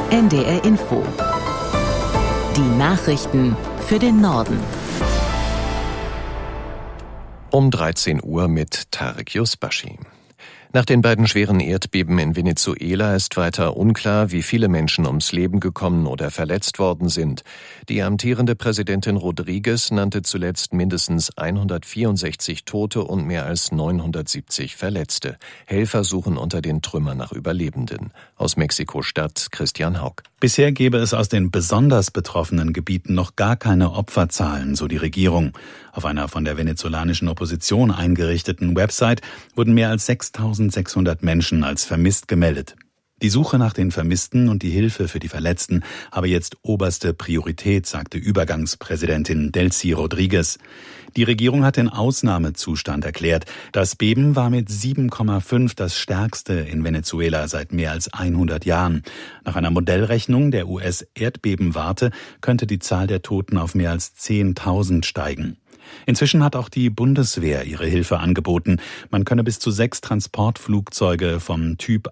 NDR Info. Die Nachrichten für den Norden. Um 13 Uhr mit Tarek Yusbashi. Nach den beiden schweren Erdbeben in Venezuela ist weiter unklar, wie viele Menschen ums Leben gekommen oder verletzt worden sind. Die amtierende Präsidentin Rodriguez nannte zuletzt mindestens 164 Tote und mehr als 970 Verletzte. Helfer suchen unter den Trümmern nach Überlebenden. Aus Mexiko-Stadt Christian Haug. Bisher gebe es aus den besonders betroffenen Gebieten noch gar keine Opferzahlen, so die Regierung. Auf einer von der venezolanischen Opposition eingerichteten Website wurden mehr als 6.600 Menschen als vermisst gemeldet. Die Suche nach den Vermissten und die Hilfe für die Verletzten habe jetzt oberste Priorität, sagte Übergangspräsidentin Delcy Rodriguez. Die Regierung hat den Ausnahmezustand erklärt. Das Beben war mit 7,5 das stärkste in Venezuela seit mehr als 100 Jahren. Nach einer Modellrechnung der US-Erdbebenwarte könnte die Zahl der Toten auf mehr als 10.000 steigen. Inzwischen hat auch die Bundeswehr ihre Hilfe angeboten. Man könne bis zu 6 Transportflugzeuge vom Typ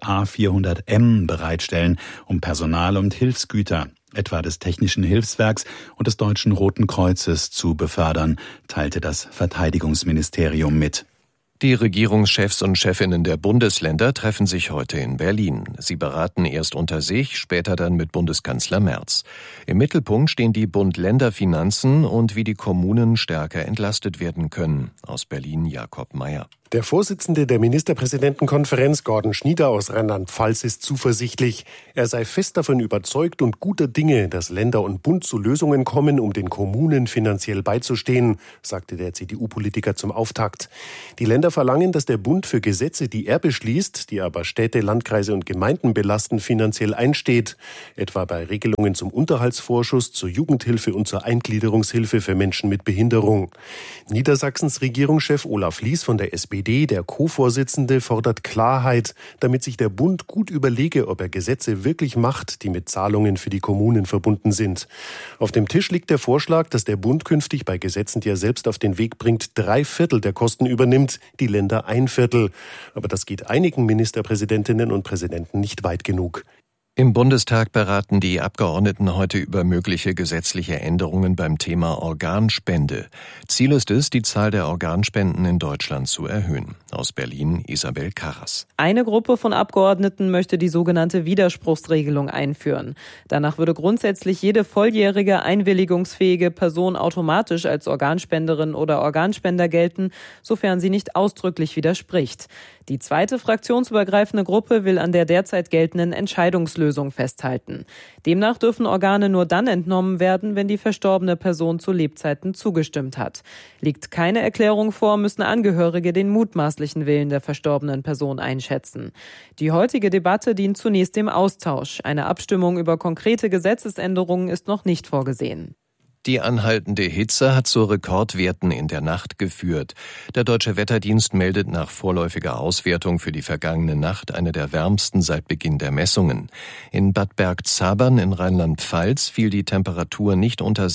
A400M bereitstellen, um Personal und Hilfsgüter, etwa des Technischen Hilfswerks und des Deutschen Roten Kreuzes, zu befördern, teilte das Verteidigungsministerium mit. Die Regierungschefs und Chefinnen der Bundesländer treffen sich heute in Berlin. Sie beraten erst unter sich, später dann mit Bundeskanzler Merz. Im Mittelpunkt stehen die Bund-Länder-Finanzen und wie die Kommunen stärker entlastet werden können. Aus Berlin Jakob Mayer. Der Vorsitzende der Ministerpräsidentenkonferenz, Gordon Schnieder aus Rheinland-Pfalz, ist zuversichtlich. Er sei fest davon überzeugt und guter Dinge, dass Länder und Bund zu Lösungen kommen, um den Kommunen finanziell beizustehen, sagte der CDU-Politiker zum Auftakt. Die Länder verlangen, dass der Bund für Gesetze, die er beschließt, die aber Städte, Landkreise und Gemeinden belasten, finanziell einsteht. Etwa bei Regelungen zum Unterhaltsvorschuss, zur Jugendhilfe und zur Eingliederungshilfe für Menschen mit Behinderung. Niedersachsens Regierungschef Olaf Lies von der SPD, der Co-Vorsitzende, fordert Klarheit, damit sich der Bund gut überlege, ob er Gesetze wirklich macht, die mit Zahlungen für die Kommunen verbunden sind. Auf dem Tisch liegt der Vorschlag, dass der Bund künftig bei Gesetzen, die er selbst auf den Weg bringt, 3/4 der Kosten übernimmt, die Länder 1/4. Aber das geht einigen Ministerpräsidentinnen und Präsidenten nicht weit genug. Im Bundestag beraten die Abgeordneten heute über mögliche gesetzliche Änderungen beim Thema Organspende. Ziel ist es, die Zahl der Organspenden in Deutschland zu erhöhen. Aus Berlin Isabel Karras. Eine Gruppe von Abgeordneten möchte die sogenannte Widerspruchsregelung einführen. Danach würde grundsätzlich jede volljährige, einwilligungsfähige Person automatisch als Organspenderin oder Organspender gelten, sofern sie nicht ausdrücklich widerspricht. Die zweite fraktionsübergreifende Gruppe will an der derzeit geltenden Entscheidungslösung festhalten. Demnach dürfen Organe nur dann entnommen werden, wenn die verstorbene Person zu Lebzeiten zugestimmt hat. Liegt keine Erklärung vor, müssen Angehörige den mutmaßlichen Willen der verstorbenen Person einschätzen. Die heutige Debatte dient zunächst dem Austausch. Eine Abstimmung über konkrete Gesetzesänderungen ist noch nicht vorgesehen. Die anhaltende Hitze hat zu Rekordwerten in der Nacht geführt. Der Deutsche Wetterdienst meldet nach vorläufiger Auswertung für die vergangene Nacht eine der wärmsten seit Beginn der Messungen. In Bad Bergzabern in Rheinland-Pfalz fiel die Temperatur nicht unter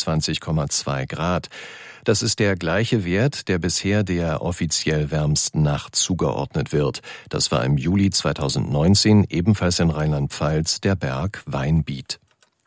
26,2 Grad. Das ist der gleiche Wert, der bisher der offiziell wärmsten Nacht zugeordnet wird. Das war im Juli 2019 ebenfalls in Rheinland-Pfalz der Berg Weinbiet.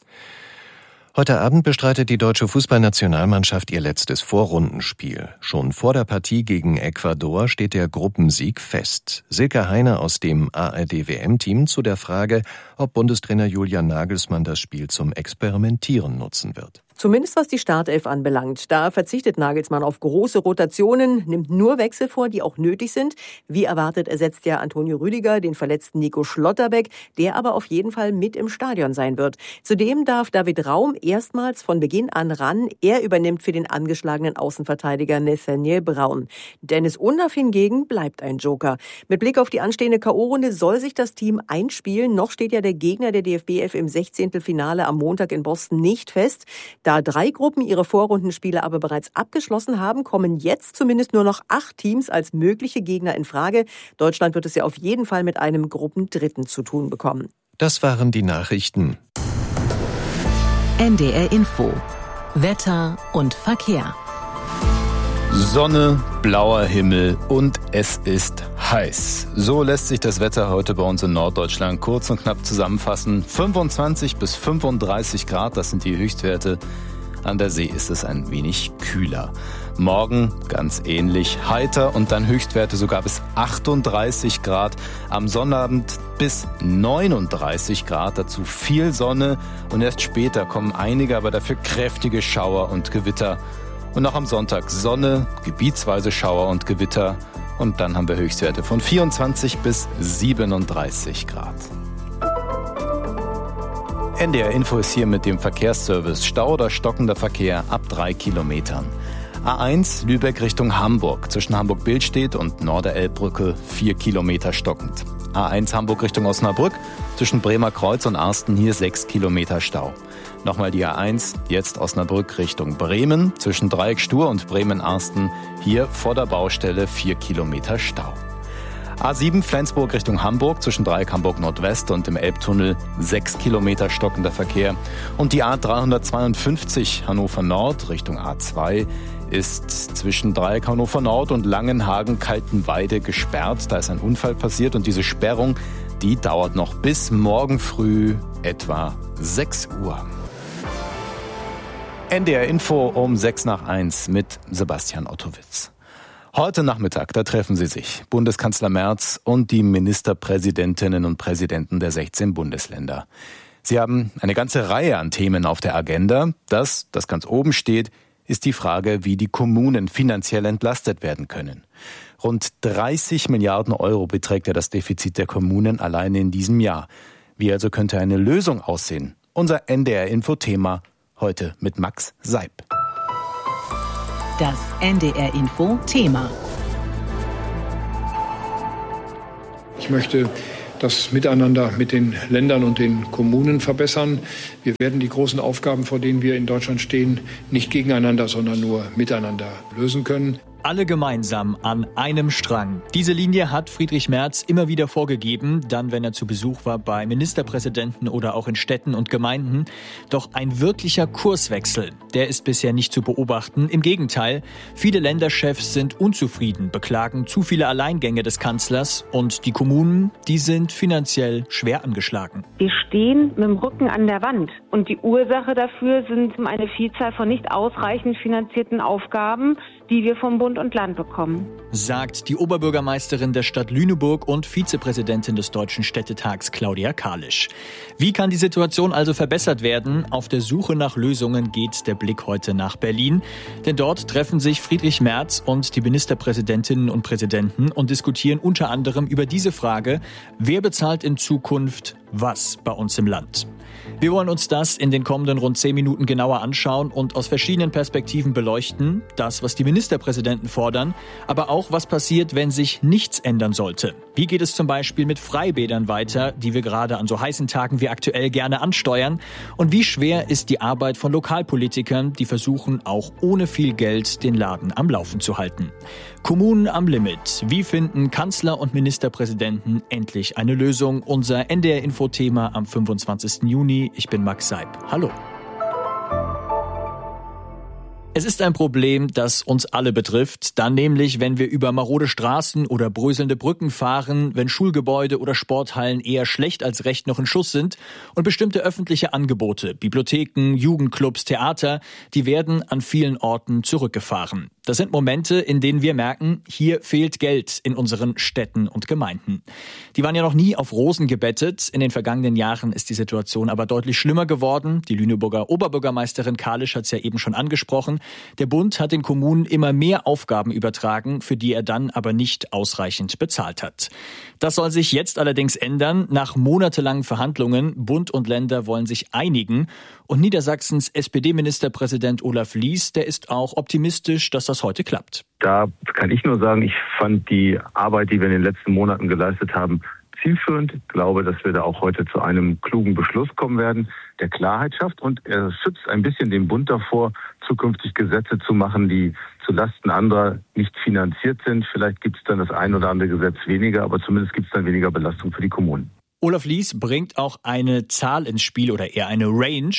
Heute Abend bestreitet die deutsche Fußballnationalmannschaft ihr letztes Vorrundenspiel. Schon vor der Partie gegen Ecuador steht der Gruppensieg fest. Silke Heine aus dem ARD-WM-Team zu der Frage, ob Bundestrainer Julian Nagelsmann das Spiel zum Experimentieren nutzen wird. Zumindest was die Startelf anbelangt. Da verzichtet Nagelsmann auf große Rotationen, nimmt nur Wechsel vor, die auch nötig sind. Wie erwartet ersetzt ja Antonio Rüdiger den verletzten Nico Schlotterbeck, der aber auf jeden Fall mit im Stadion sein wird. Zudem darf David Raum erstmals von Beginn an ran. Er übernimmt für den angeschlagenen Außenverteidiger Nathaniel Braun. Dennis Undaff hingegen bleibt ein Joker. Mit Blick auf die anstehende K.O.-Runde soll sich das Team einspielen. Noch steht ja der Gegner der DFB 11 im 16. Finale am Montag in Boston nicht fest. Da 3 Gruppen ihre Vorrundenspiele aber bereits abgeschlossen haben, kommen jetzt zumindest nur noch 8 Teams als mögliche Gegner in Frage. Deutschland wird es ja auf jeden Fall mit einem Gruppendritten zu tun bekommen. Das waren die Nachrichten. NDR Info. Wetter und Verkehr. Sonne, blauer Himmel und es ist heiß. So lässt sich das Wetter heute bei uns in Norddeutschland kurz und knapp zusammenfassen. 25 bis 35 Grad, das sind die Höchstwerte. An der See ist es ein wenig kühler. Morgen ganz ähnlich, heiter und dann Höchstwerte sogar bis 38 Grad. Am Sonnabend bis 39 Grad, dazu viel Sonne und erst später kommen einige, aber dafür kräftige Schauer und Gewitter. Und auch am Sonntag Sonne, gebietsweise Schauer und Gewitter. Und dann haben wir Höchstwerte von 24 bis 37 Grad. NDR Info ist hier mit dem Verkehrsservice. Stau oder stockender Verkehr ab 3 Kilometern. A1 Lübeck Richtung Hamburg. Zwischen Hamburg-Billstedt und Norderelbbrücke 4 Kilometer stockend. A1 Hamburg Richtung Osnabrück. Zwischen Bremer Kreuz und Arsten hier 6 Kilometer Stau. Nochmal die A1, jetzt Osnabrück Richtung Bremen. Zwischen Dreieck Stur und Bremen-Arsten hier vor der Baustelle 4 Kilometer Stau. A7 Flensburg Richtung Hamburg, zwischen Dreieck Hamburg Nordwest und im Elbtunnel 6 Kilometer stockender Verkehr. Und die A352 Hannover Nord Richtung A2 ist zwischen Dreieck Hannover Nord und Langenhagen-Kaltenweide gesperrt. Da ist ein Unfall passiert und diese Sperrung, die dauert noch bis morgen früh etwa 6 Uhr. NDR Info um 6:01 mit Sebastian Ottowitz. Heute Nachmittag, da treffen sie sich, Bundeskanzler Merz und die Ministerpräsidentinnen und Präsidenten der 16 Bundesländer. Sie haben eine ganze Reihe an Themen auf der Agenda. Das ganz oben steht, ist die Frage, wie die Kommunen finanziell entlastet werden können. Rund 30 Milliarden Euro beträgt ja das Defizit der Kommunen allein in diesem Jahr. Wie also könnte eine Lösung aussehen? Unser NDR-Info-Thema heute mit Max Seib. Das NDR-Info-Thema. Ich möchte das Miteinander mit den Ländern und den Kommunen verbessern. Wir werden die großen Aufgaben, vor denen wir in Deutschland stehen, nicht gegeneinander, sondern nur miteinander lösen können. Alle gemeinsam an einem Strang. Diese Linie hat Friedrich Merz immer wieder vorgegeben, dann wenn er zu Besuch war bei Ministerpräsidenten oder auch in Städten und Gemeinden. Doch ein wirklicher Kurswechsel, der ist bisher nicht zu beobachten. Im Gegenteil, viele Länderchefs sind unzufrieden, beklagen zu viele Alleingänge des Kanzlers und die Kommunen, die sind finanziell schwer angeschlagen. Wir stehen mit dem Rücken an der Wand und die Ursache dafür sind eine Vielzahl von nicht ausreichend finanzierten Aufgaben, die wir vom Bund und Land bekommen. Sagt die Oberbürgermeisterin der Stadt Lüneburg und Vizepräsidentin des Deutschen Städtetags Claudia Kalisch. Wie kann die Situation also verbessert werden? Auf der Suche nach Lösungen geht der Blick heute nach Berlin. Denn dort treffen sich Friedrich Merz und die Ministerpräsidentinnen und Präsidenten und diskutieren unter anderem über diese Frage, wer bezahlt in Zukunft was bei uns im Land? Wir wollen uns das in den kommenden rund 10 Minuten genauer anschauen und aus verschiedenen Perspektiven beleuchten. Das, was die Ministerpräsidenten fordern, aber auch, was passiert, wenn sich nichts ändern sollte. Wie geht es zum Beispiel mit Freibädern weiter, die wir gerade an so heißen Tagen wie aktuell gerne ansteuern? Und wie schwer ist die Arbeit von Lokalpolitikern, die versuchen, auch ohne viel Geld den Laden am Laufen zu halten? Kommunen am Limit. Wie finden Kanzler und Ministerpräsidenten endlich eine Lösung? Unser NDR-Info-Thema am 25. Juni. Ich bin Max Seib. Hallo. Es ist ein Problem, das uns alle betrifft, dann nämlich, wenn wir über marode Straßen oder bröselnde Brücken fahren, wenn Schulgebäude oder Sporthallen eher schlecht als recht noch in Schuss sind und bestimmte öffentliche Angebote, Bibliotheken, Jugendclubs, Theater, die werden an vielen Orten zurückgefahren. Das sind Momente, in denen wir merken, hier fehlt Geld in unseren Städten und Gemeinden. Die waren ja noch nie auf Rosen gebettet. In den vergangenen Jahren ist die Situation aber deutlich schlimmer geworden. Die Lüneburger Oberbürgermeisterin Kalisch hat es ja eben schon angesprochen. Der Bund hat den Kommunen immer mehr Aufgaben übertragen, für die er dann aber nicht ausreichend bezahlt hat. Das soll sich jetzt allerdings ändern. Nach monatelangen Verhandlungen, Bund und Länder wollen sich einigen. Und Niedersachsens SPD-Ministerpräsident Olaf Lies, der ist auch optimistisch, dass das heute klappt. Da kann ich nur sagen, ich fand die Arbeit, die wir in den letzten Monaten geleistet haben, zielführend. Ich glaube, dass wir da auch heute zu einem klugen Beschluss kommen werden, der Klarheit schafft. Und er schützt ein bisschen den Bund davor, zukünftig Gesetze zu machen, die zulasten anderer nicht finanziert sind. Vielleicht gibt es dann das ein oder andere Gesetz weniger, aber zumindest gibt es dann weniger Belastung für die Kommunen. Olaf Lies bringt auch eine Zahl ins Spiel oder eher eine Range,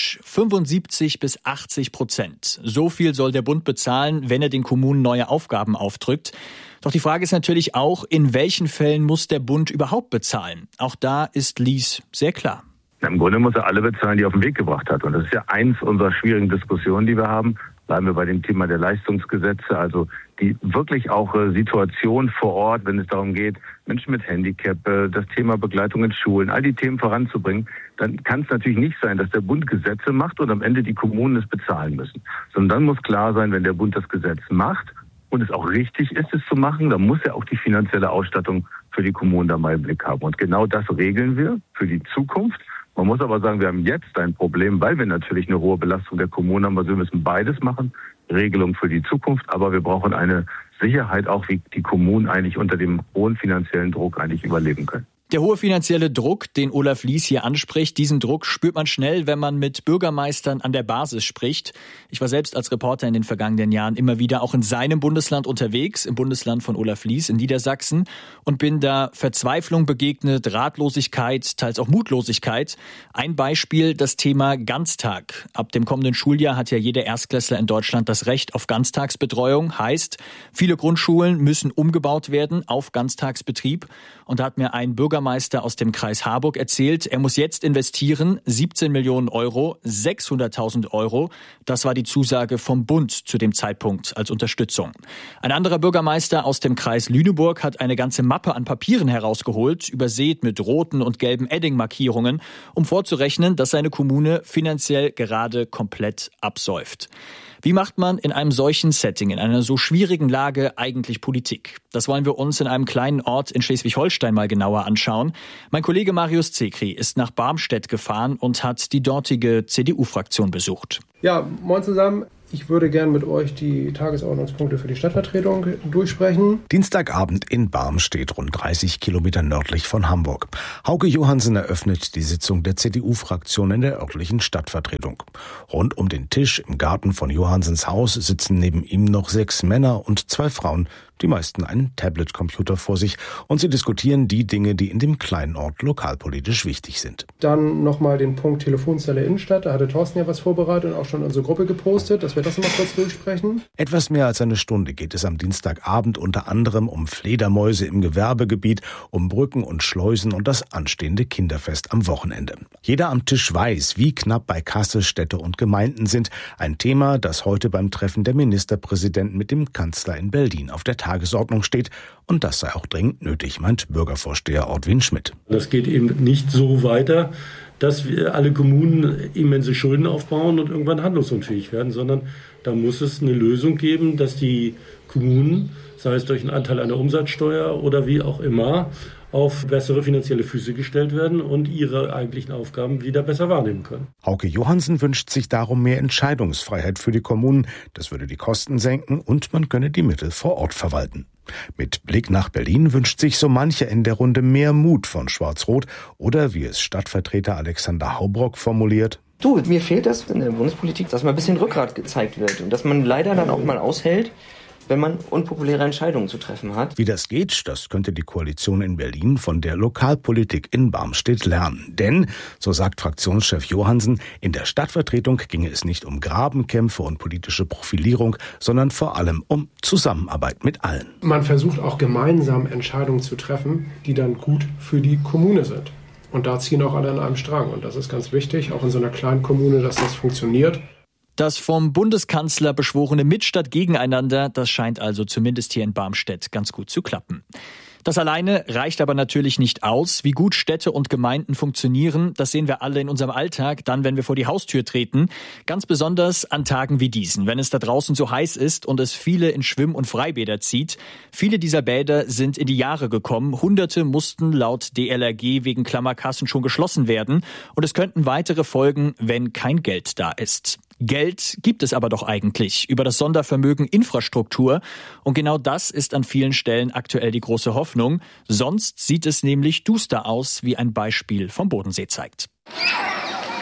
75-80%. So viel soll der Bund bezahlen, wenn er den Kommunen neue Aufgaben aufdrückt. Doch die Frage ist natürlich auch, in welchen Fällen muss der Bund überhaupt bezahlen? Auch da ist Lies sehr klar. Im Grunde muss er alle bezahlen, die er auf den Weg gebracht hat. Und das ist ja eins unserer schwierigen Diskussionen, die wir haben. Bleiben wir bei dem Thema der Leistungsgesetze, also die wirklich auch Situation vor Ort, wenn es darum geht, Menschen mit Handicap, das Thema Begleitung in Schulen, all die Themen voranzubringen, dann kann es natürlich nicht sein, dass der Bund Gesetze macht und am Ende die Kommunen es bezahlen müssen. Sondern dann muss klar sein, wenn der Bund das Gesetz macht und es auch richtig ist, es zu machen, dann muss er auch die finanzielle Ausstattung für die Kommunen da mal im Blick haben. Und genau das regeln wir für die Zukunft. Man muss aber sagen, wir haben jetzt ein Problem, weil wir natürlich eine hohe Belastung der Kommunen haben. Also wir müssen beides machen, Regelung für die Zukunft, aber wir brauchen eine Sicherheit auch, wie die Kommunen eigentlich unter dem hohen finanziellen Druck eigentlich überleben können. Der hohe finanzielle Druck, den Olaf Lies hier anspricht, diesen Druck spürt man schnell, wenn man mit Bürgermeistern an der Basis spricht. Ich war selbst als Reporter in den vergangenen Jahren immer wieder auch in seinem Bundesland unterwegs, im Bundesland von Olaf Lies in Niedersachsen, und bin da Verzweiflung begegnet, Ratlosigkeit, teils auch Mutlosigkeit. Ein Beispiel, das Thema Ganztag. Ab dem kommenden Schuljahr hat ja jeder Erstklässler in Deutschland das Recht auf Ganztagsbetreuung. Heißt, viele Grundschulen müssen umgebaut werden auf Ganztagsbetrieb. Und da hat mir ein Bürgermeister aus dem Kreis Harburg erzählt, er muss jetzt investieren, 17 Millionen Euro, 600.000 Euro. Das war die Zusage vom Bund zu dem Zeitpunkt als Unterstützung. Ein anderer Bürgermeister aus dem Kreis Lüneburg hat eine ganze Mappe an Papieren herausgeholt, übersät mit roten und gelben Edding-Markierungen, um vorzurechnen, dass seine Kommune finanziell gerade komplett absäuft. Wie macht man in einem solchen Setting, in einer so schwierigen Lage eigentlich Politik? Das wollen wir uns in einem kleinen Ort in Schleswig-Holstein mal genauer anschauen. Mein Kollege Marius Zekri ist nach Barmstedt gefahren und hat die dortige CDU-Fraktion besucht. Ja, moin zusammen. Ich würde gern mit euch die Tagesordnungspunkte für die Stadtvertretung durchsprechen. Dienstagabend in Barmstedt, rund 30 Kilometer nördlich von Hamburg. Hauke Johansen eröffnet die Sitzung der CDU-Fraktion in der örtlichen Stadtvertretung. Rund um den Tisch im Garten von Johansens Haus sitzen neben ihm noch 6 Männer und 2 Frauen, die meisten einen Tablet-Computer vor sich, und sie diskutieren die Dinge, die in dem kleinen Ort lokalpolitisch wichtig sind. Dann nochmal den Punkt Telefonzelle Innenstadt. Da hatte Thorsten ja was vorbereitet und auch schon in unsere Gruppe gepostet, dass wir das nochmal kurz durchsprechen. Etwas mehr als eine Stunde geht es am Dienstagabend unter anderem um Fledermäuse im Gewerbegebiet, um Brücken und Schleusen und das anstehende Kinderfest am Wochenende. Jeder am Tisch weiß, wie knapp bei Kasse Städte und Gemeinden sind. Ein Thema, das heute beim Treffen der Ministerpräsidenten mit dem Kanzler in Berlin auf der Tagesordnung steht, und das sei auch dringend nötig, meint Bürgervorsteher Ortwin Schmidt. Das geht eben nicht so weiter, dass wir alle Kommunen immense Schulden aufbauen und irgendwann handlungsunfähig werden, sondern da muss es eine Lösung geben, dass die Kommunen, sei es durch einen Anteil an der Umsatzsteuer oder wie auch immer, auf bessere finanzielle Füße gestellt werden und ihre eigentlichen Aufgaben wieder besser wahrnehmen können. Hauke Johansen wünscht sich darum mehr Entscheidungsfreiheit für die Kommunen. Das würde die Kosten senken und man könne die Mittel vor Ort verwalten. Mit Blick nach Berlin wünscht sich so mancher in der Runde mehr Mut von Schwarz-Rot oder, wie es Stadtvertreter Alexander Haubrock formuliert: Mir fehlt das in der Bundespolitik, dass mal ein bisschen Rückgrat gezeigt wird und dass man leider dann auch mal aushält, wenn man unpopuläre Entscheidungen zu treffen hat. Wie das geht, das könnte die Koalition in Berlin von der Lokalpolitik in Barmstedt lernen. Denn, so sagt Fraktionschef Johansen, in der Stadtvertretung ginge es nicht um Grabenkämpfe und politische Profilierung, sondern vor allem um Zusammenarbeit mit allen. Man versucht auch gemeinsam Entscheidungen zu treffen, die dann gut für die Kommune sind. Und da ziehen auch alle an einem Strang. Und das ist ganz wichtig, auch in so einer kleinen Kommune, dass das funktioniert. Das vom Bundeskanzler beschworene Mit statt Gegeneinander, das scheint also zumindest hier in Barmstedt ganz gut zu klappen. Das alleine reicht aber natürlich nicht aus. Wie gut Städte und Gemeinden funktionieren, das sehen wir alle in unserem Alltag, dann, wenn wir vor die Haustür treten. Ganz besonders an Tagen wie diesen, wenn es da draußen so heiß ist und es viele in Schwimm- und Freibäder zieht. Viele dieser Bäder sind in die Jahre gekommen. Hunderte mussten laut DLRG wegen Klammerkassen schon geschlossen werden. Und es könnten weitere folgen, wenn kein Geld da ist. Geld gibt es aber doch eigentlich über das Sondervermögen Infrastruktur. Und genau das ist an vielen Stellen aktuell die große Hoffnung. Sonst sieht es nämlich duster aus, wie ein Beispiel vom Bodensee zeigt.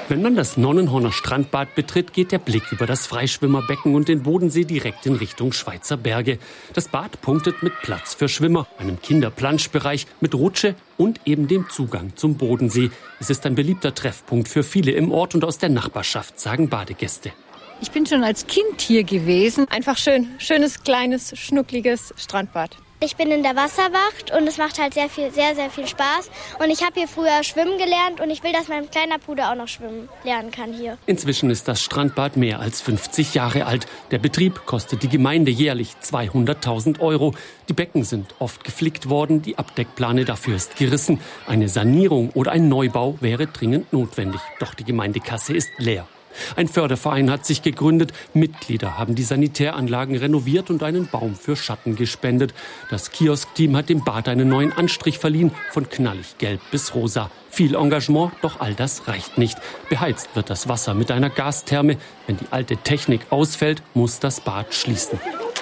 Wenn man das Nonnenhorner Strandbad betritt, geht der Blick über das Freischwimmerbecken und den Bodensee direkt in Richtung Schweizer Berge. Das Bad punktet mit Platz für Schwimmer, einem Kinderplanschbereich mit Rutsche und eben dem Zugang zum Bodensee. Es ist ein beliebter Treffpunkt für viele im Ort und aus der Nachbarschaft, sagen Badegäste. Ich bin schon als Kind hier gewesen. Einfach schön. Schönes, kleines, schnuckliges Strandbad. Ich bin in der Wasserwacht und es macht halt sehr, sehr viel Spaß. Und ich habe hier früher schwimmen gelernt und ich will, dass mein kleiner Bruder auch noch schwimmen lernen kann hier. Inzwischen ist das Strandbad mehr als 50 Jahre alt. Der Betrieb kostet die Gemeinde jährlich 200.000 €. Die Becken sind oft geflickt worden, die Abdeckplane dafür ist gerissen. Eine Sanierung oder ein Neubau wäre dringend notwendig. Doch die Gemeindekasse ist leer. Ein Förderverein hat sich gegründet. Mitglieder haben die Sanitäranlagen renoviert und einen Baum für Schatten gespendet. Das Kiosk-Team hat dem Bad einen neuen Anstrich verliehen, von knallig gelb bis rosa. Viel Engagement, doch all das reicht nicht. Beheizt wird das Wasser mit einer Gastherme. Wenn die alte Technik ausfällt, muss das Bad schließen.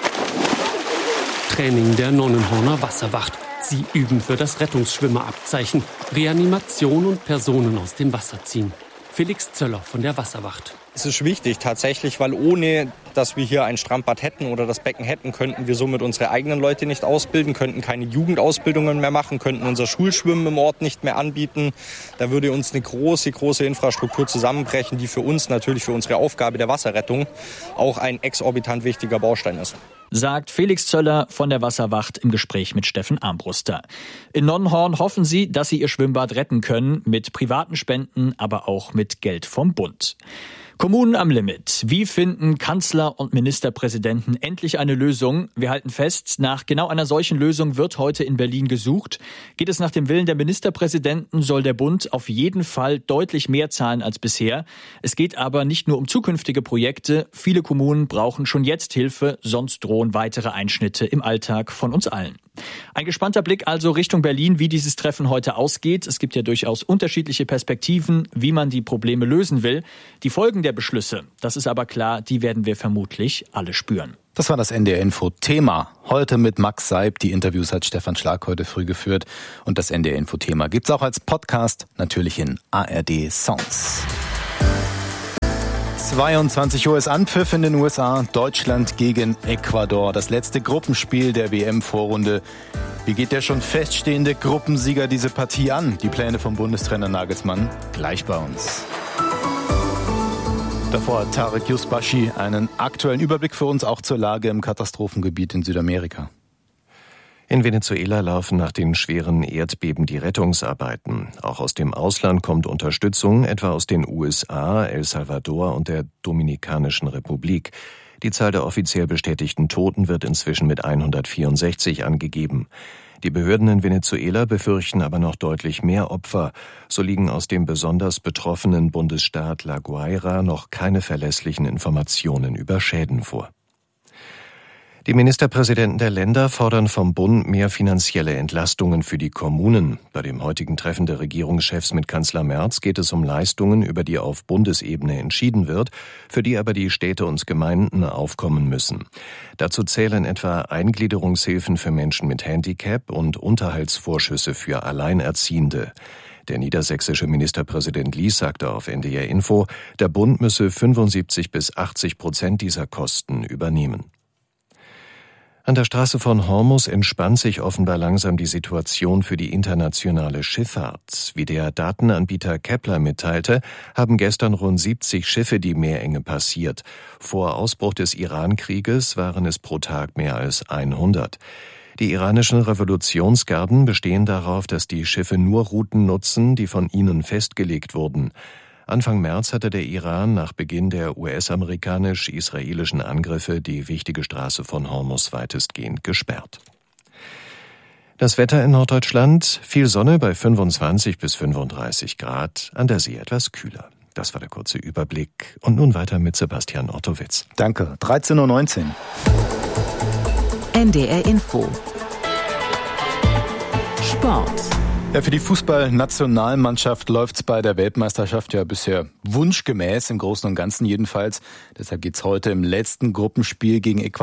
Training der Nonnenhorner Wasserwacht. Sie üben für das Rettungsschwimmerabzeichen, Reanimation und Personen aus dem Wasser ziehen. Felix Zöller von der Wasserwacht. Es ist wichtig tatsächlich, weil ohne, dass wir hier ein Strandbad hätten oder das Becken hätten, könnten wir somit unsere eigenen Leute nicht ausbilden, könnten keine Jugendausbildungen mehr machen, könnten unser Schulschwimmen im Ort nicht mehr anbieten. Da würde uns eine große Infrastruktur zusammenbrechen, die für uns natürlich für unsere Aufgabe der Wasserrettung auch ein exorbitant wichtiger Baustein ist. Sagt Felix Zöller von der Wasserwacht im Gespräch mit Steffen Armbruster. In Nonnenhorn hoffen sie, dass sie ihr Schwimmbad retten können, mit privaten Spenden, aber auch mit Geld vom Bund. Kommunen am Limit. Wie finden Kanzler und Ministerpräsidenten endlich eine Lösung? Wir halten fest, nach genau einer solchen Lösung wird heute in Berlin gesucht. Geht es nach dem Willen der Ministerpräsidenten, soll der Bund auf jeden Fall deutlich mehr zahlen als bisher. Es geht aber nicht nur um zukünftige Projekte. Viele Kommunen brauchen schon jetzt Hilfe, sonst drohen weitere Einschnitte im Alltag von uns allen. Ein gespannter Blick also Richtung Berlin, wie dieses Treffen heute ausgeht. Es gibt ja durchaus unterschiedliche Perspektiven, wie man die Probleme lösen will. Die Folgen der Beschlüsse, das ist aber klar, die werden wir vermutlich alle spüren. Das war das NDR-Info-Thema. Heute mit Max Seib. Die Interviews hat Stefan Schlag heute früh geführt. Und das NDR-Info-Thema gibt's auch als Podcast, natürlich in ARD Sounds. 22 Uhr ist Anpfiff in den USA. Deutschland gegen Ecuador. Das letzte Gruppenspiel der WM-Vorrunde. Wie geht der schon feststehende Gruppensieger diese Partie an? Die Pläne vom Bundestrainer Nagelsmann gleich bei uns. Davor hat Tarek Yusbashi einen aktuellen Überblick für uns auch zur Lage im Katastrophengebiet in Südamerika. In Venezuela laufen nach den schweren Erdbeben die Rettungsarbeiten. Auch aus dem Ausland kommt Unterstützung, etwa aus den USA, El Salvador und der Dominikanischen Republik. Die Zahl der offiziell bestätigten Toten wird inzwischen mit 164 angegeben. Die Behörden in Venezuela befürchten aber noch deutlich mehr Opfer. So liegen aus dem besonders betroffenen Bundesstaat La Guaira noch keine verlässlichen Informationen über Schäden vor. Die Ministerpräsidenten der Länder fordern vom Bund mehr finanzielle Entlastungen für die Kommunen. Bei dem heutigen Treffen der Regierungschefs mit Kanzler Merz geht es um Leistungen, über die auf Bundesebene entschieden wird, für die aber die Städte und Gemeinden aufkommen müssen. Dazu zählen etwa Eingliederungshilfen für Menschen mit Handicap und Unterhaltsvorschüsse für Alleinerziehende. Der niedersächsische Ministerpräsident Lies sagte auf NDR Info, der Bund müsse 75-80% dieser Kosten übernehmen. An der Straße von Hormuz entspannt sich offenbar langsam die Situation für die internationale Schifffahrt. Wie der Datenanbieter Kepler mitteilte, haben gestern rund 70 Schiffe die Meerenge passiert. Vor Ausbruch des Iran-Krieges waren es pro Tag mehr als 100. Die iranischen Revolutionsgarden bestehen darauf, dass die Schiffe nur Routen nutzen, die von ihnen festgelegt wurden. Anfang März hatte der Iran nach Beginn der US-amerikanisch-israelischen Angriffe die wichtige Straße von Hormuz weitestgehend gesperrt. Das Wetter in Norddeutschland, viel Sonne bei 25 bis 35 Grad, an der See etwas kühler. Das war der kurze Überblick. Und nun weiter mit Sebastian Ortowitz. Danke. 13.19 Uhr. NDR Info. Sport. Ja, für die Fußballnationalmannschaft läuft's bei der Weltmeisterschaft ja bisher wunschgemäß, im Großen und Ganzen jedenfalls. Deshalb geht's heute im letzten Gruppenspiel gegen Ecuador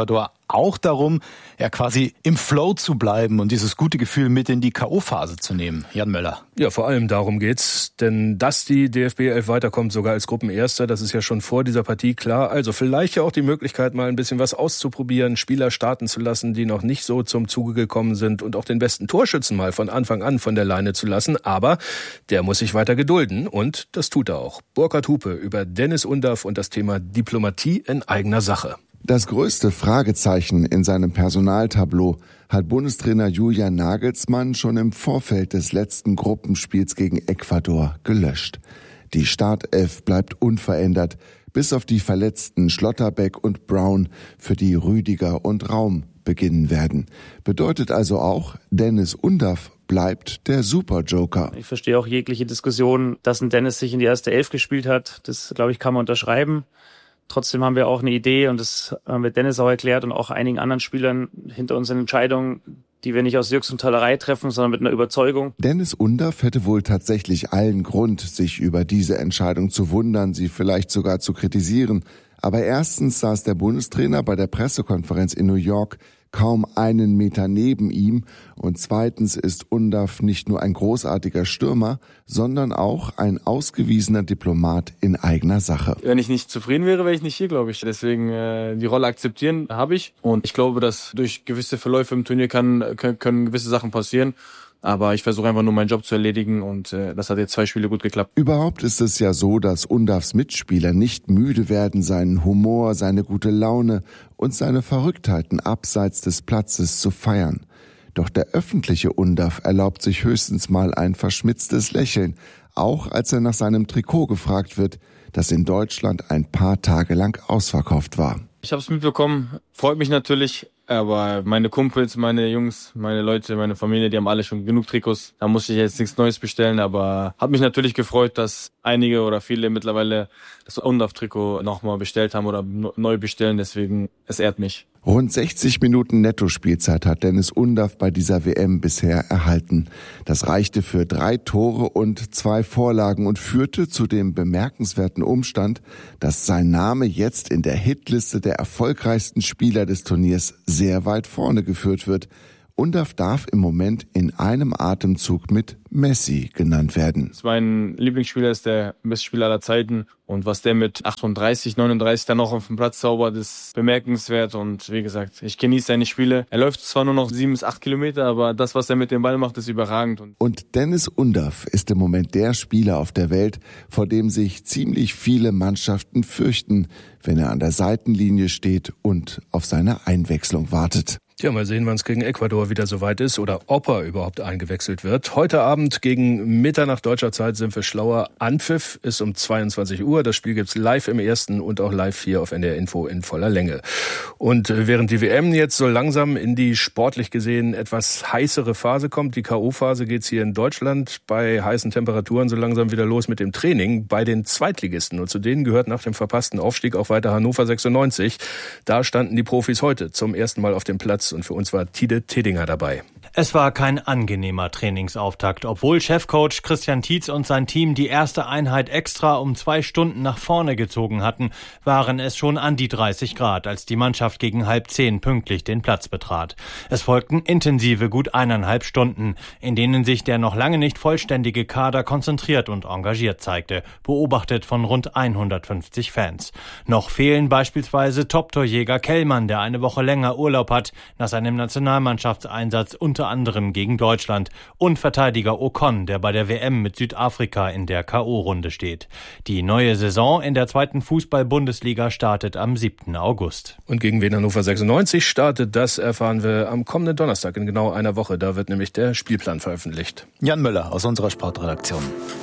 auch darum, ja quasi im Flow zu bleiben und dieses gute Gefühl mit in die K.O.-Phase zu nehmen. Jan Möller. Ja, vor allem darum geht's, denn dass die DFB 11 weiterkommt, sogar als Gruppenerster, das ist ja schon vor dieser Partie klar. Also vielleicht ja auch die Möglichkeit, mal ein bisschen was auszuprobieren, Spieler starten zu lassen, die noch nicht so zum Zuge gekommen sind und auch den besten Torschützen mal von Anfang an von der Leine zu lassen. Aber der muss sich weiter gedulden und das tut er auch. Burkhard Hupe über Dennis Undaff und das Thema Diplomatie in eigener Sache. Das größte Fragezeichen in seinem Personaltableau hat Bundestrainer Julian Nagelsmann schon im Vorfeld des letzten Gruppenspiels gegen Ecuador gelöscht. Die Startelf bleibt unverändert, bis auf die verletzten Schlotterbeck und Brown, für die Rüdiger und Raum beginnen werden. Bedeutet also auch, Dennis Undaff bleibt der Superjoker. Ich verstehe auch jegliche Diskussion, dass ein Dennis sich in die erste Elf gespielt hat. Das, glaube ich, kann man unterschreiben. Trotzdem haben wir auch eine Idee und das haben wir Dennis auch erklärt und auch einigen anderen Spielern hinter unseren Entscheidungen, die wir nicht aus Jux und Tollerei treffen, sondern mit einer Überzeugung. Dennis Undaff hätte wohl tatsächlich allen Grund, sich über diese Entscheidung zu wundern, sie vielleicht sogar zu kritisieren. Aber erstens saß der Bundestrainer bei der Pressekonferenz in New York kaum einen Meter neben ihm und zweitens ist Undaff nicht nur ein großartiger Stürmer, sondern auch ein ausgewiesener Diplomat in eigener Sache. Wenn ich nicht zufrieden wäre, wäre ich nicht hier, glaube ich. Deswegen die Rolle akzeptieren habe ich und ich glaube, dass durch gewisse Verläufe im Turnier können gewisse Sachen passieren. Aber ich versuche einfach nur meinen Job zu erledigen und das hat jetzt 2 Spiele gut geklappt. Überhaupt ist es ja so, dass Undaffs Mitspieler nicht müde werden, seinen Humor, seine gute Laune und seine Verrücktheiten abseits des Platzes zu feiern. Doch der öffentliche Undaff erlaubt sich höchstens mal ein verschmitztes Lächeln, auch als er nach seinem Trikot gefragt wird, das in Deutschland ein paar Tage lang ausverkauft war. Ich habe es mitbekommen, freut mich natürlich. Aber meine Kumpels, meine Jungs, meine Leute, meine Familie, die haben alle schon genug Trikots. Da muss ich jetzt nichts Neues bestellen, aber hat mich natürlich gefreut, dass einige oder viele mittlerweile das Undaff-Trikot nochmal bestellt haben oder neu bestellen. Deswegen, es ehrt mich. Rund 60 Minuten Netto-Spielzeit hat Dennis Undaff bei dieser WM bisher erhalten. Das reichte für 3 Tore und 2 Vorlagen und führte zu dem bemerkenswerten Umstand, dass sein Name jetzt in der Hitliste der erfolgreichsten Spieler des Turniers sehr weit vorne geführt wird. Undaff darf im Moment in einem Atemzug mit Messi genannt werden. Mein Lieblingsspieler ist der beste Spieler aller Zeiten und was der mit 38, 39 dann noch auf dem Platz zaubert, ist bemerkenswert und wie gesagt, ich genieße seine Spiele. Er läuft zwar nur noch 7 bis 8 Kilometer, aber das, was er mit dem Ball macht, ist überragend. Und Dennis Undaff ist im Moment der Spieler auf der Welt, vor dem sich ziemlich viele Mannschaften fürchten, wenn er an der Seitenlinie steht und auf seine Einwechslung wartet. Ja, mal sehen, wann es gegen Ecuador wieder soweit ist oder ob er überhaupt eingewechselt wird. Heute Abend gegen Mitternacht deutscher Zeit sind wir schlauer. Anpfiff ist um 22 Uhr. Das Spiel gibt's live im Ersten und auch live hier auf NDR Info in voller Länge. Und während die WM jetzt so langsam in die sportlich gesehen etwas heißere Phase kommt, die K.O.-Phase, geht's hier in Deutschland bei heißen Temperaturen so langsam wieder los mit dem Training bei den Zweitligisten. Und zu denen gehört nach dem verpassten Aufstieg auch weiter Hannover 96. Da standen die Profis heute zum ersten Mal auf dem Platz. Und für uns war Tide Tedinger dabei. Es war kein angenehmer Trainingsauftakt. Obwohl Chefcoach Christian Tietz und sein Team die erste Einheit extra um 2 Stunden nach vorne gezogen hatten, waren es schon an die 30 Grad, als die Mannschaft gegen 9:30 pünktlich den Platz betrat. Es folgten intensive gut 1,5 Stunden, in denen sich der noch lange nicht vollständige Kader konzentriert und engagiert zeigte, beobachtet von rund 150 Fans. Noch fehlen beispielsweise Top-Torjäger Kellmann, der eine Woche länger Urlaub hat, nach seinem Nationalmannschaftseinsatz unter anderem gegen Deutschland, und Verteidiger Ocon, der bei der WM mit Südafrika in der K.O.-Runde steht. Die neue Saison in der 2. Fußball-Bundesliga startet am 7. August. Und gegen wen Hannover 96 startet, das erfahren wir am kommenden Donnerstag in genau einer Woche. Da wird nämlich der Spielplan veröffentlicht. Jan Möller aus unserer Sportredaktion.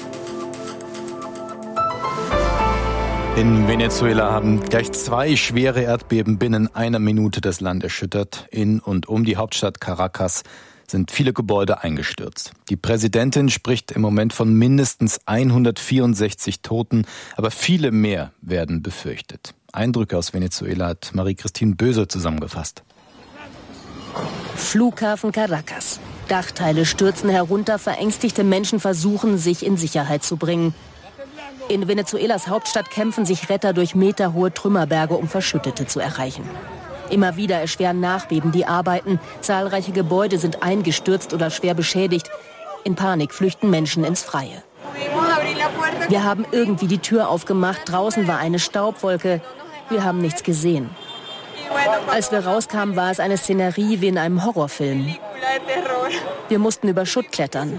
In Venezuela haben gleich 2 schwere Erdbeben binnen einer Minute das Land erschüttert. In und um die Hauptstadt Caracas sind viele Gebäude eingestürzt. Die Präsidentin spricht im Moment von mindestens 164 Toten, aber viele mehr werden befürchtet. Eindrücke aus Venezuela hat Marie-Christine Böse zusammengefasst. Flughafen Caracas. Dachteile stürzen herunter, verängstigte Menschen versuchen, sich in Sicherheit zu bringen. In Venezuelas Hauptstadt kämpfen sich Retter durch meterhohe Trümmerberge, um Verschüttete zu erreichen. Immer wieder erschweren Nachbeben die Arbeiten. Zahlreiche Gebäude sind eingestürzt oder schwer beschädigt. In Panik flüchten Menschen ins Freie. Wir haben irgendwie die Tür aufgemacht. Draußen war eine Staubwolke. Wir haben nichts gesehen. Als wir rauskamen, war es eine Szenerie wie in einem Horrorfilm. Wir mussten über Schutt klettern.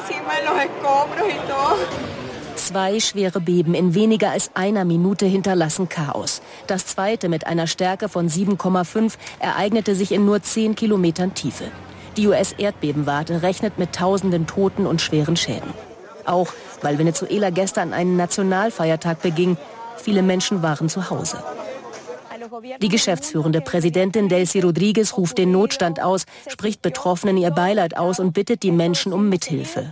2 schwere Beben in weniger als einer Minute hinterlassen Chaos. Das zweite mit einer Stärke von 7,5 ereignete sich in nur 10 Kilometern Tiefe. Die US-Erdbebenwarte rechnet mit tausenden Toten und schweren Schäden. Auch weil Venezuela gestern einen Nationalfeiertag beging. Viele Menschen waren zu Hause. Die geschäftsführende Präsidentin Delcy Rodriguez ruft den Notstand aus, spricht Betroffenen ihr Beileid aus und bittet die Menschen um Mithilfe.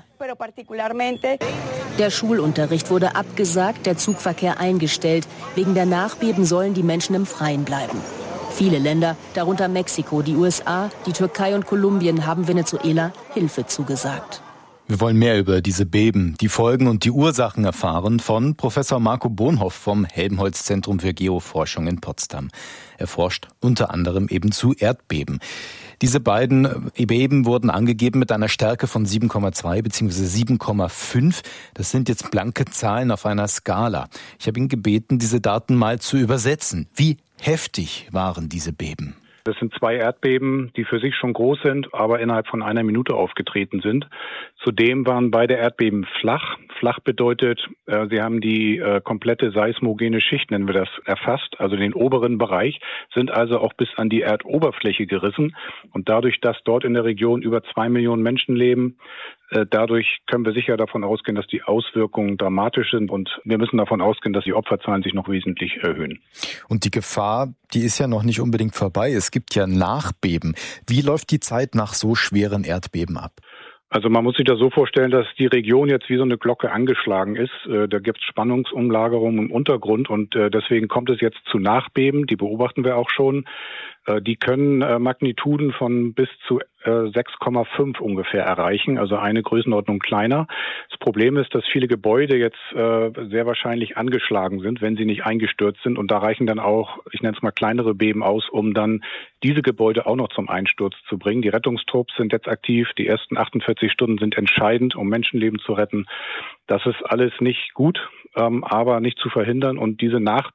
Der Schulunterricht wurde abgesagt, der Zugverkehr eingestellt. Wegen der Nachbeben sollen die Menschen im Freien bleiben. Viele Länder, darunter Mexiko, die USA, die Türkei und Kolumbien, haben Venezuela Hilfe zugesagt. Wir wollen mehr über diese Beben, die Folgen und die Ursachen erfahren von Professor Marco Bonhoff vom Helmholtz-Zentrum für Geoforschung in Potsdam. Er forscht unter anderem eben zu Erdbeben. Diese beiden Beben wurden angegeben mit einer Stärke von 7,2 bzw. 7,5. Das sind jetzt blanke Zahlen auf einer Skala. Ich habe ihn gebeten, diese Daten mal zu übersetzen. Wie heftig waren diese Beben? Das sind 2 Erdbeben, die für sich schon groß sind, aber innerhalb von einer Minute aufgetreten sind. Zudem waren beide Erdbeben flach. Flach bedeutet, sie haben die komplette seismogene Schicht, nennen wir das, erfasst, also den oberen Bereich, sind also auch bis an die Erdoberfläche gerissen. Und dadurch, dass dort in der Region über 2 Millionen Menschen leben, dadurch können wir sicher davon ausgehen, dass die Auswirkungen dramatisch sind und wir müssen davon ausgehen, dass die Opferzahlen sich noch wesentlich erhöhen. Und die Gefahr, die ist ja noch nicht unbedingt vorbei. Es gibt ja Nachbeben. Wie läuft die Zeit nach so schweren Erdbeben ab? Also man muss sich das so vorstellen, dass die Region jetzt wie so eine Glocke angeschlagen ist. Da gibt es Spannungsumlagerungen im Untergrund und deswegen kommt es jetzt zu Nachbeben. Die beobachten wir auch schon. Die können Magnituden von bis zu 6,5 ungefähr erreichen, also eine Größenordnung kleiner. Das Problem ist, dass viele Gebäude jetzt sehr wahrscheinlich angeschlagen sind, wenn sie nicht eingestürzt sind. Und da reichen dann auch, ich nenne es mal kleinere Beben aus, um dann diese Gebäude auch noch zum Einsturz zu bringen. Die Rettungstrupps sind jetzt aktiv. Die ersten 48 Stunden sind entscheidend, um Menschenleben zu retten. Das ist alles nicht gut, aber nicht zu verhindern. Und diese